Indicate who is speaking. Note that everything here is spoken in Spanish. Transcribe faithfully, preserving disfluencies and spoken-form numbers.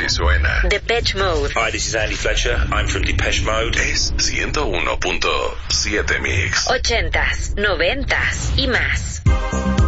Speaker 1: suena.
Speaker 2: Depeche Mode.
Speaker 3: Hi, this is Andy Fletcher. I'm from Depeche Mode.
Speaker 1: Es ciento uno punto siete Mix.
Speaker 2: Ochentas, noventas y más.